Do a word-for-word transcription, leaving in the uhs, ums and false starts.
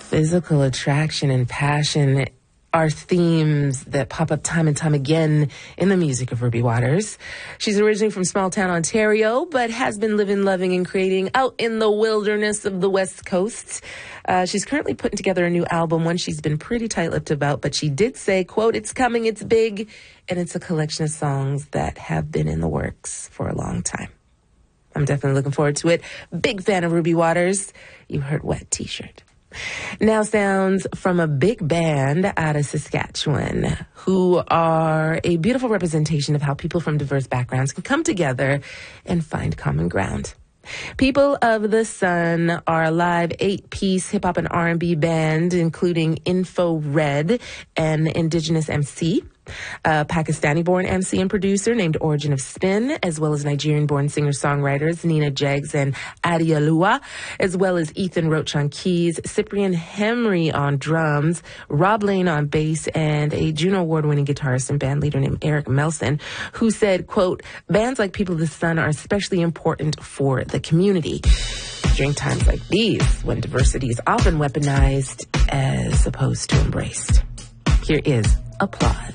Physical attraction and passion are themes that pop up time and time again in the music of Ruby Waters. She's originally from small town Ontario, but has been living, loving, and creating out in the wilderness of the West Coast. Uh, she's currently putting together a new album, one she's been pretty tight-lipped about, but she did say, quote, "It's coming, it's big," and it's a collection of songs that have been in the works for a long time. I'm definitely looking forward to it. Big fan of Ruby Waters. You heard Wet T-shirt. Now sounds from a big band out of Saskatchewan who are a beautiful representation of how people from diverse backgrounds can come together and find common ground. People of the Sun are a live eight-piece hip-hop and R and B band, including Info Red, an Indigenous M C, a Pakistani-born M C and producer named Origin of Spin, as well as Nigerian-born singer-songwriters Nina Jegs and Adia Lua, as well as Ethan Roach on keys, Cyprian Henry on drums, Rob Lane on bass, and a Juno Award-winning guitarist and bandleader named Eric Melson, who said, quote, "Bands like People of the Sun are especially important for the community during times like these when diversity is often weaponized as opposed to embraced." Here is Applause.